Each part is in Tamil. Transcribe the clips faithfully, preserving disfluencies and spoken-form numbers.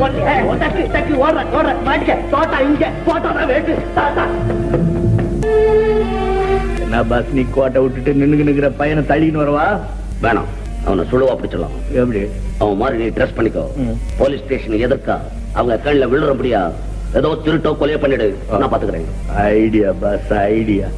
என்ன பாஸ் நீ கோட்டை விட்டுட்டு நின்னு நிக்கிற பையனை தள்ளின்னு வரவா? வேணாம், அவனை சுழுவா பிடிச்சிடலாம். எப்படி? அவன் மாதிரி நீ ட்ரெஸ் பண்ணிக்கோ. போலீஸ் ஸ்டேஷன் எதிர்க்கா அவங்க கண்ணில் விழுறபடியா ஏதோ திருட்டோ கொலையோ பண்ணிடு, நான் பாத்துக்கிறேன். Idea pass, idea.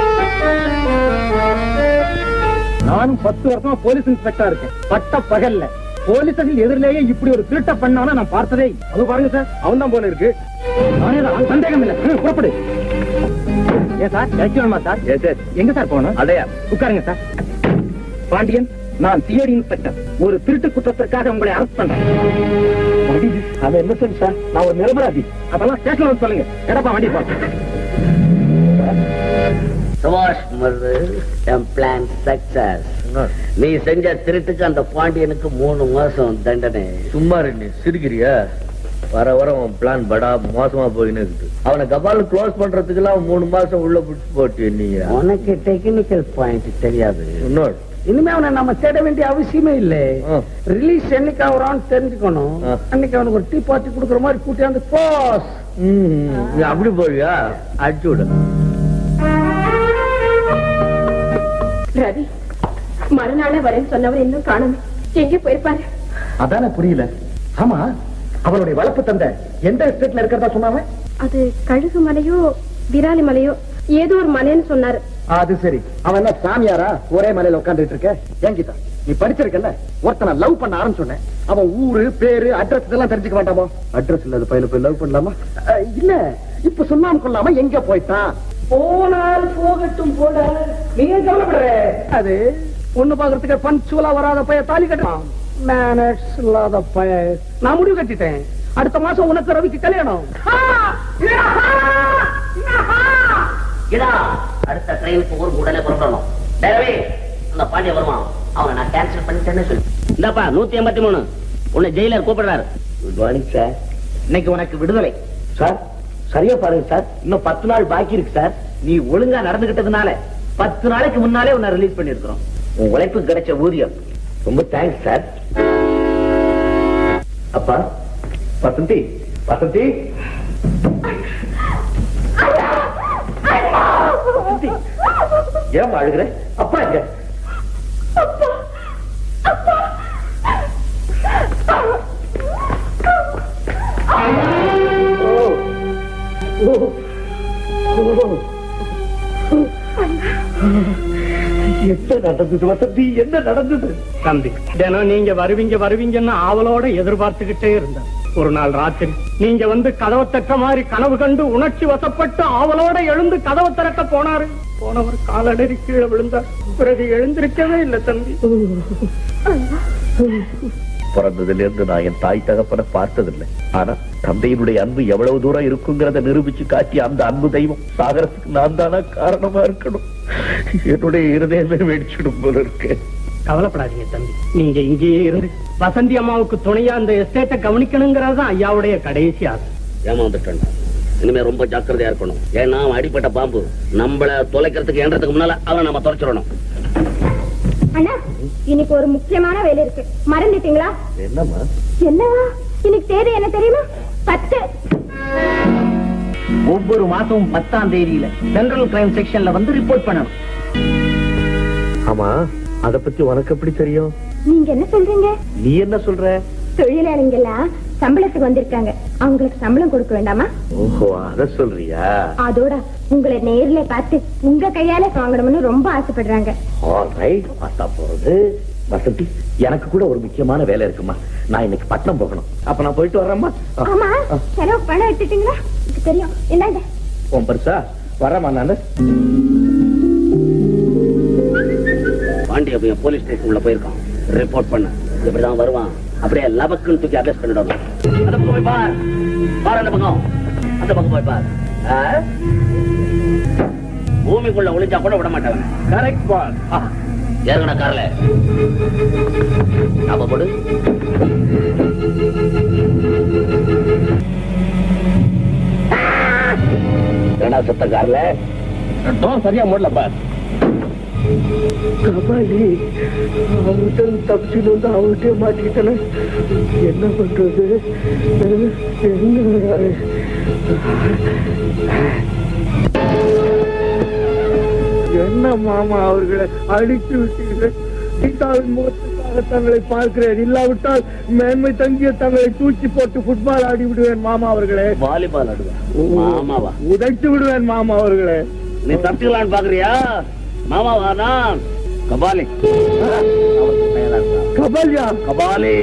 நானும் பத்து வருஷமா போலீஸ் இன்ஸ்பெக்டரா இருக்கேன். பட்ட பகல்ல போலீஸ் எதிரிலேயே இப்படி ஒரு திருட்ட பண்ணானா நான் பார்த்ததே. அது பாருங்க சார், அவன் தான் போல இருக்கு. சந்தேகம் இல்ல, புறப்படு. ஏன் சார் கிடைக்கணுமா சார்? எங்க சார் போகணும்? அடையா உட்காருங்க சார். பாண்டியன், நான் சிஐடி இன்ஸ்பெக்டர். ஒரு திருட்டு குற்றத்திற்காக உங்களை அரெஸ்ட் பண்றேன். அவன் என்ன சொல்லு சார்? நான் ஒரு நிரபராதி. அப்பெல்லாம் ஸ்டேஷன்ல வந்து சொல்லுங்க. எடப்பா வண்டி போ. சுபாஷ் மருது, என் பிளான் சக்சஸ். நீ செஞ்ச திருட்டுக்கு அந்த பாண்டியனுக்கு மூணு மாசம் தண்டனை. சும்மா ரெண்டு சிரிக்கிறியா? வர வர உன் பிளான் படா மோசமா போயின்னு இருக்கு. அவனை கபால க்ளோஸ் பண்றதுக்கு எல்லாம் மூணு மாசம் உள்ள பிடிச்சு போட்டு நீங்க. உனக்கு டெக்னிக்கல் பாயிண்ட் தெரியாது. இன்னொரு இனிமே அவனை நம்ம தேட வேண்டிய அவசியமே இல்லை. ரிலீஸ் என்னைக்கு ஆகுறான்னு தெரிஞ்சுக்கணும். அன்னைக்கு அவனுக்கு ஒரு டீ பார்ட்டி கொடுக்குற மாதிரி கூட்டியாந்து போஸ். அப்படி போறியா? அடிச்சு விடு. ரவி, மறுநாளே வரேன்னு சொன்னவர் இன்னும் காணுமே. எங்கே போயிருப்பாரு? அதான புரியல. ஆமா, அவனுடைய வளர்ப்பு தந்தை எந்த எஸ்டேட்ல இருக்கிறதா சொன்னாங்க? அது கழுகு மலையோ விராலி மலையோ ஏதோ ஒரு மலைன்னு சொன்னாரு. அது சரி. அவன் என்ன சாமியாரா ஒரே மலையில உட்காந்துட்டு இருக்க? ஏங்கிட்டா நீ படிச்சிருக்கல, ஒருத்தனை லவ் பண்ண ஆரம்பிச்சோன்னே அவன் ஊரு பேரு அட்ரஸ் இதெல்லாம் தெரிஞ்சுக்க வேண்டாமோ? அட்ரஸ் இல்லாத பையில போய் லவ் பண்ணலாமா? இல்ல, இப்ப சொன்னாம கொள்ளாம எங்க போயிட்டான்? போனால் போகட்டும் போட, நீங்க கவலைப்படுற. அது ஒண்ணு பாக்குறதுக்கு பஞ்சுவலா வராத பைய தாலி கட்டலாம். மேனர்ஸ் இல்லாத பைய. நான் முடிவு கட்டிட்டேன். அடுத்த மாசம் உனக்கு ரவிக்கு கல்யாணம். அடுத்த ட்ரெயினுக்கு ஊருக்கு உடனே புறப்படணும். அந்த பாண்டிய வருவான், அவனை நான் கேன்சல் பண்ணிட்டேன்னு சொல்லு. இந்தாப்பா நூத்தி எண்பத்தி மூணு உன்னை ஜெயிலர் கூப்பிடுறாரு. Good morning sir. இன்னைக்கு உனக்கு விடுதலை சார். சரியா பாருங்க சார், இன்னும் பத்து நாள் பாக்கி இருக்கு சார். நீ ஒழுங்கா நடந்துகிட்டதுனால பத்து நாளைக்கு முன்னாலே உன்னை ரிலீஸ் பண்ணிருக்கிறோம். உன் உழைப்புக்கு கிடைச்ச ஊதியம். ரொம்ப தேங்க்ஸ் சார். அப்பா வசந்தி, வசந்தி ஏன் அழுகிற? அப்பா எங்க? என்ன நடந்தது வசந்தி? என்ன நடந்தது? தம்பி, தினம் நீங்க வருவீங்க வருவீங்கன்னு ஆவலோட எதிர்பார்த்துக்கிட்டே இருந்தேன். ஒரு நாள் ராத்திரி நீங்க வந்து கதவை தட்ட மாதிரி கனவு கண்டு உணர்ச்சி வசப்பட்டு ஆவலோட எழுந்து கதவை திறக்க போனாரு. போனவர் காலடி கீழே விழுந்தார். பிறகு எழுந்திருக்கவே இல்லை தம்பி. பிறந்ததுல இருந்து நான் என் தாய் தகப்பனை பார்த்ததில்லை. ஆனா தந்தையினுடைய அன்பு எவ்வளவு தூரம் இருக்குங்கிறத நிரூபிச்சு காட்டி அந்த அன்பு தெய்வம் சாகரத்துக்கு நான் தானா காரணமா இருக்கணும். என்னுடைய இருதயமே வெடிச்சிடும் போல இருக்கு. கவலைப்படாதீங்க தம்பி, நீங்க இங்கேயே இருந்து வசந்தி அம்மாவுக்கு துணையா அந்த எஸ்டேட்டை கவனிக்கணுங்கிறதான் ஐயாவுடைய கடைசி ஆசை. ஏமாந்துட்டேன். இனிமே ரொம்ப ஜாக்கிரதையா இருக்கணும். ஏன்னா அவன் அடிப்பட்ட பாம்பு. நம்மள தொலைக்கிறதுக்கு ஏன்றதுக்கு முன்னால அவனை நம்ம தொலைச்சிடணும். அண்ணா, இன்னைக்கு ஒரு முக்கியமான வேலை இருக்கு, மறந்துட்டீங்களா? என்னம்மா? என்னவா? இன்னைக்கு தேதி என்ன தெரியுமா? பத்து. ஒவ்வொரு மாசமும் பத்தாம் தேதியில சென்ட்ரல் கிரைம் செக்ஷன்ல வந்து ரிப்போர்ட் பண்ணணும். ஆமா, அத பத்தி உனக்கு எப்படி தெரியும்? நீங்க என்ன சொல்றீங்க? நீ என்ன சொல்ற? தொழிலாளிங்க எல்லாம் சம்பளத்துக்கு வந்திருக்காங்க, அவங்களுக்கு சம்பளம் கொடுக்க வேண்டாமா? ஓஹோ, அத சொல்றியா? அதோட உங்களை நேர்ல பார்த்து உங்க கையால வாங்கணும்னு ரொம்ப ஆசைப்படுறாங்க. ஆல்ரைட், பார்த்தா போறது. வசந்தி, எனக்கு கூட ஒரு முக்கியமான வேலை இருக்குமா. நான் இன்னைக்கு பட்டணம் போகணும். அப்ப நான் போயிட்டு வரேம்மா. ஆமா, செலவு பணம் எடுத்துட்டீங்களா? எனக்கு தெரியும். என்னங்க உன் பரிசா? வரேம்மா நானு. பாண்டிய போலீஸ் ஸ்டேஷன் உள்ள போயிருக்கான். ரிப்போர்ட் பண்ண இப்படிதான் வருவான். அப்படியே லபக்குன்னு தூக்கி அரெஸ்ட் பண்ணிடுவாங்க. அந்த பக்கம் போய் பார். பார் அந்த பக்கம். அந்த பக்கம் போய் பார். பூமிக்குள்ள ஒளிஞ்சா கூட விட மாட்டவன். கரெக்ட் பார். ஏறுங்கடா கார்ல. ஞாபகம் போடு. ஏடா சுத்த கார்ல டோர் சரியா மூடல பார். கபாலி அவன்கிட்ட தப்பிச்சுட்டு வந்து அவன்கிட்டே மாட்டிக்கிட்டன. என்ன பண்றது? என்ன என்ன மாமா அவர்களை அடித்து விட்டீர்கள். கீதாவின் முகத்துக்காக தங்களை பார்க்கிறேன். இல்லாவிட்டால் மேன்மை தங்கிய தங்களை தூக்கி போட்டு ஃபுட்பால் ஆடி விடுவேன் மாமா அவர்களே. வாலிபால் ஆடுவேன் மாமாவா? உதைச்சு விடுவேன் மாமா அவர்களே. நீ தப்பிக்கலான்னு பாக்குறியா? மாமாவா நான் கபாலி. கபாலியா? கபாலி.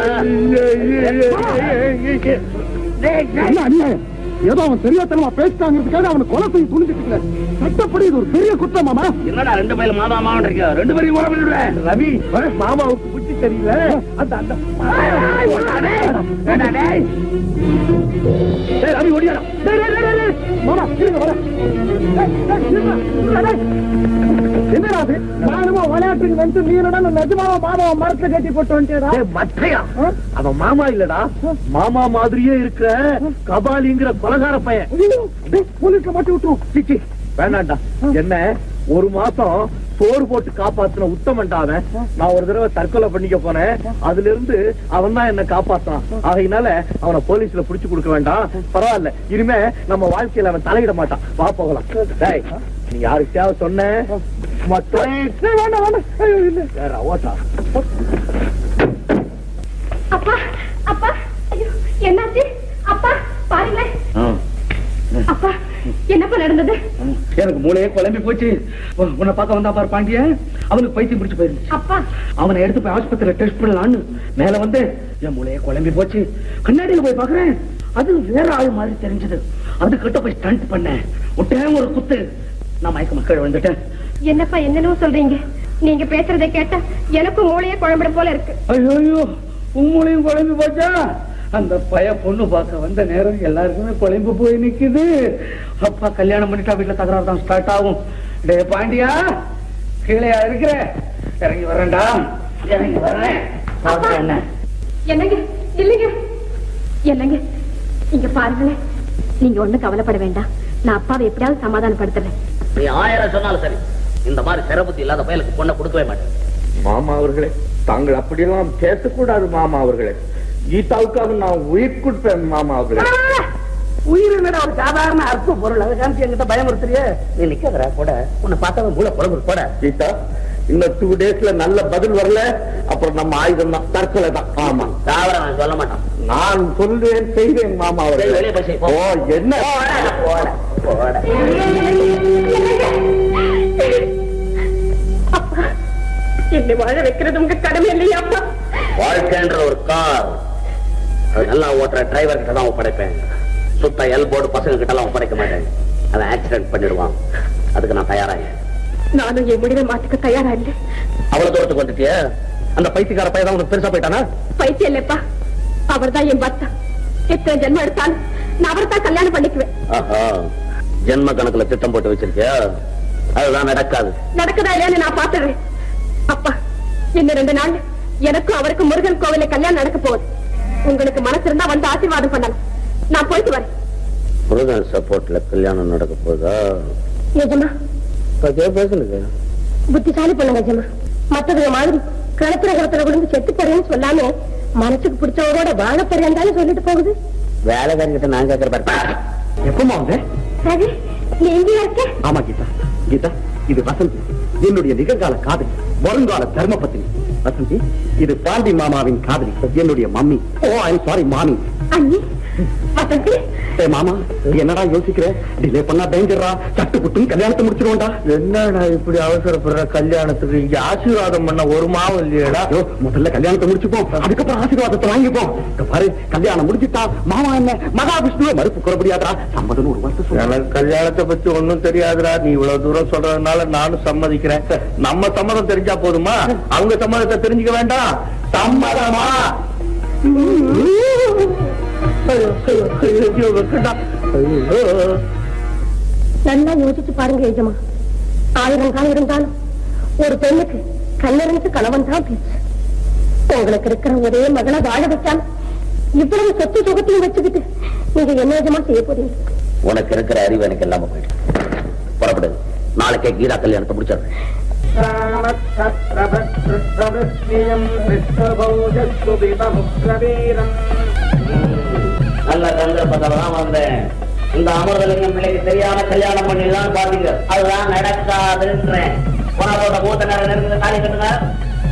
ஏதோ அவன் தெரியாதனமா பேசிட்டாங்கிறதுக்காக அவனை கொலை செய்ய துணிஞ்சிட்டு சட்டப்படி இது ஒரு பெரிய குற்றமாமா. என்னடா ரெண்டு பையில மாமா மாவன் இருக்க? ரெண்டு பேரையும் கொலை பண்ணிடுவேன். ரவி மாமாவுக்கு புத்தி தெரியல. அந்த அந்த ரவி ஓடியாடா. மாமா இருங்க வர. என்னடா அது? நானுமா விளையாட்டுக்கு வந்து நீனடா நிஜமாவா மாமாவை மரத்துல கட்டி போட்டு வந்துட்டா? மட்டையா? அவன் மாமா இல்லடா, மாமா மாதிரியே இருக்கிற கபாலிங்கிற கொலகார பையன். போலீஸ்ல மாட்டி விட்டுரும். சிச்சி வேண்டாண்டா. என்ன ஒரு மாசம் சோறு போட்டு காப்பாத்தின உத்தமன்டாவன். நான் ஒரு தடவை தற்கொலை பண்ணிக்க போனேன். அதுல இருந்து அவன் தான் என்ன காப்பாத்தான். ஆகையினால அவனை போலீஸ்ல புடிச்சு கொடுக்க வேண்டாம். பரவாயில்ல, இனிமே நம்ம வாழ்க்கையில அவன் தலையிட மாட்டான். வா போகலாம். டேய், நீ யாருக்காவது சொன்ன மட்டும் வேண்டாம் வேண்டாம். வேற ஓட்டா. அப்பா அப்பா ஐயோ என்னாச்சு அப்பா? பாருங்களேன் அப்பா, என்னப்பா நடந்தது? எனக்கு மூளையே குழம்பி போச்சு. உன்னை பார்க்க வந்தா பாரு பாண்டிய, அவனுக்கு பைத்தியம் பிடிச்சு போயிருந்துச்சு. அப்பா அவனை எடுத்து போய் ஆஸ்பத்திரியில டெஸ்ட் பண்ணலான்னு மேல வந்து என் மூளையே குழம்பி போச்சு. கண்ணாடியில போய் பாக்குறேன், அது வேற ஆள் மாதிரி தெரிஞ்சது. அது கிட்ட போய் ஸ்டண்ட் பண்ணேன். ஒட்டே ஒரு குத்து, நான் மயக்க மக்கள் வந்துட்டேன். என்னப்பா என்னன்னு சொல்றீங்க? நீங்க பேசுறதை கேட்டா எனக்கும் மூளையே குழம்பிட போல இருக்கு. ஐயோ, உன் மூளையும் குழம்பி போச்சா? அந்த பய பொண்ணு பார்க்க வந்த நேரம் எல்லாருக்குமே குழம்பு போய் நிக்குது. அப்பா கல்யாணம் பண்ணிட்டா வீட்டுல தகராறு தான் ஸ்டார்ட் ஆகும். டே பாண்டியா, கீழே இருக்கிற இறங்கி வரேன்டா. இறங்கி வர்றேன். என்ன என்னங்க இல்லைங்க என்னங்க இங்க பாருங்களேன். நீங்க ஒண்ணு கவலைப்பட வேண்டாம். நான் அப்பாவை எப்படியாவது சமாதானப்படுத்துறேன். நீ ஆயிரம் சொன்னாலும் சரி, இந்த மாதிரி சிறப்புத்தி இல்லாத பயலுக்கு பொண்ணை கொடுக்கவே மாட்டேன். மாமா அவர்களே, தாங்கள் அப்படியெல்லாம் பேசக்கூடாது மாமா அவர்களே. கீதாவுக்காக நான் உயிர் கொடுப்பேன் மாமா அவர்களே. உயிர் என்னடா ஒரு சாதாரண அற்ப பொருள். அதை காமிச்சு என்கிட்ட பயமுறுத்துறியே. நீ நிக்காதடா கூட, உன்னை பார்த்தவன் மூளை குழம்பு போட. கீதா, இன்னும் டூ டேஸ்ல நல்ல பதில் வரல, அப்புறம் நம்ம ஆயுதம் தான், தற்கொலை தான். ஆமா, தாவர நான் சொல்ல மாட்டான். நான் சொல்வேன், செய்வேன் மாமா அவர்களே. வெளியே போய் செய், போ. ஓ என்ன போட போட. அப்பா, என்னை வாழ வைக்கிறது உங்க கடமை இல்லையா அப்பா? வாழ்க்கைன்ற ஒரு கார், அது நல்லா ஓட்டுற டிரைவர் கிட்ட தான் ஒப்படைப்பேன். சுத்த எல்போர்டு பசங்க கிட்ட எல்லாம் ஒப்படைக்க மாட்டேன். அவன் ஆக்சிடென்ட் பண்ணிடுவான். அதுக்கு நான் தயாராக. நானும் என் முடிவை மாத்துக்க தயாரா இல்லை. அவ்வளவு தூரத்துக்கு வந்துட்டிய? அந்த பைத்தியக்கார பையன் உனக்கு பெருசா போயிட்டானா? பைத்தியம் இல்லப்பா, அவர் தான் என் பக்தா. எத்தனை ஜென்மம் எடுத்தாலும் நான் அவரை தான் கல்யாணம் பண்ணிக்குவேன். ஆஹா, ஜென்ம கணக்குல திட்டம் போட்டு வச்சிருக்கியா? அதுதான் நடக்காது. நடக்குதா இல்லையான்னு நான் பாத்துறேன். அப்பா, இன்னும் ரெண்டு நாள் எனக்கும் அவருக்கு முருகன் கோவில கல்யாணம் நடக்க போகுது. உங்களுக்கு மனசு இருந்தா வந்து ஆசீர்வாதம் பண்ணலாம். நான் போயிட்டு வரேன். முருகன் சப்போர்ட்ல கல்யாணம் நடக்க போதா? நிஜமா? பேசுங்க. புத்திசாலி பொண்ணு நிஜமா. மத்ததுங்க மாதிரி கிணத்துல கிணத்துல விழுந்து செத்து போறேன்னு சொல்லாம மனசுக்கு பிடிச்சவரோட வாழ போறேன்னு சொல்லிட்டு போகுது. வேலைக்காரன் கிட்ட நான் கேட்கிற பாரு. எப்பமா வந்து? ரவி, நீ எங்கேயா இருக்க? ஆமா கீதா, கீதா இது வசந்தி, என்னுடைய நிகழ்கால காதலி, வருங்கால தர்ம பத்தினி. வசந்தி, இது பாண்டி மாமாவின் காதலி, என்னுடைய mummy. O I am sorry மாமி. அண்ணி, வசந்தி. ஏ மாமா, என்னடா யோசிக்கிற? டிலே பண்ணா டேஞ்சரா. சட்டு புட்டும் கல்யாணத்தை முடிச்சிருவோம்டா. என்னடா இப்படி அவசரப்படுற கல்யாணத்துக்கு? இங்க ஆசீர்வாதம் பண்ண ஒரு மாவும் இல்லையடா. முதல்ல கல்யாணத்தை முடிச்சுப்போம், அதுக்கப்புறம் ஆசீர்வாதத்தை வாங்கிப்போம். பாரு, கல்யாணம் முடிச்சுட்டா மாமா என்ன மகாவிஷ்ணுவை மறுப்பு கூற முடியாதா? சம்மதம் ஒரு வருஷம். எனக்கு கல்யாணத்தை பத்தி ஒண்ணும் தெரியாதுடா. நீ இவ்வளவு தூரம் சொல்றதுனால நானும் சம்மதிக்கிறேன். நம்ம சம்மதம் தெரிஞ்சா போதுமா? அவங்க சம்மதத்தை தெரிஞ்சுக்க வேண்டாம். சம்மதமா? நல்லா யோசிச்சு பாருங்க எஜமா. ஆயிரம் காலம் இருந்தாலும் ஒரு பெண்ணுக்கு கண்ணறிஞ்சு கணவன் தான் பேச்சு. உங்களுக்கு இருக்கிற ஒரே மகளை வாழ வைக்காம இவ்வளவு சொத்து சுகத்தையும் வச்சுக்கிட்டு நீங்க என்ன எஜமா செய்ய போறீங்க? உனக்கு இருக்கிற அறிவு எனக்கு இல்லாம போயிட்டு புறப்படுது. நாளைக்கே கீதா கல்யாணத்தை முடிச்சிடுறேன். நல்ல சந்தர்ப்பத்தான் வந்தேன். இந்த அமிர்தலிங்கம் பிள்ளைக்கு தெரியாம கல்யாணம் பண்ணிடலாம் பாத்தீங்க. அதுதான் நடக்காதுன்றேன். போனா போட்ட மூத்த நேரம் நெருங்குது, தாலி கட்டுங்க.